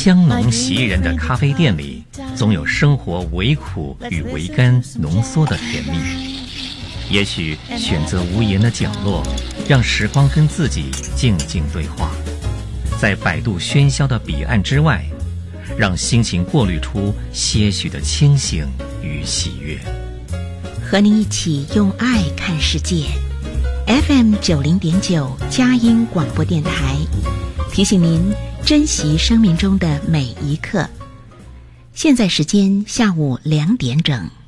香浓袭人的咖啡店里，总有生活微苦与微甘浓缩的甜蜜。也许选择无言的角落，让时光跟自己静静对话，在摆渡喧嚣的彼岸之外，让心情过滤出些许的清醒与喜悦。 和您一起用爱看世界。FM 90.9佳音广播电台，提醒您珍惜生命中的每一刻。现在时间下午2点整。